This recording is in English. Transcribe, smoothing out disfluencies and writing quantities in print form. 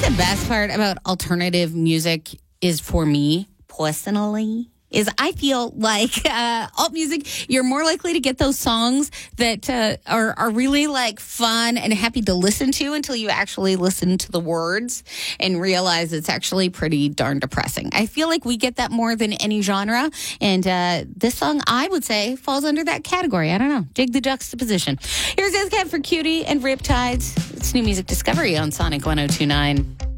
The best part about alternative music is, for me personally, is I feel like alt music, you're more likely to get those songs that are really like fun and happy to listen to until you actually listen to the words and realize it's actually pretty darn depressing. I feel like we get that more than any genre, and this song, I would say, falls under that category. I don't know. Dig the juxtaposition. Here's Izcat for Cutie and Riptides. It's new music discovery on Sonic 102.9.